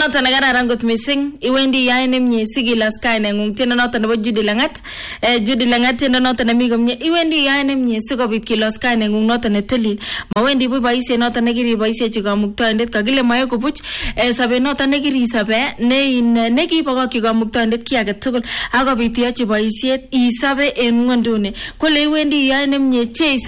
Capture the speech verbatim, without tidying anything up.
noton nekararan kot missing iwendi yae nemie sikilas kainengung tiendo noton nebo Judy Langat eh, Judy Langat tiendo noton nemi komie iwendi yae nemie sikobit kilos kainengung noton netilil mawendi buch boisiet noton nekiriboisiechi kamuktoindet kakile maye kobuch eh, sobet noton nekirisobe ne in nekibokokyi kamuktoindet ki age tugul akobit iyochi boisiet isobe en ngwonduni kole iwendi yae nemie Jeiso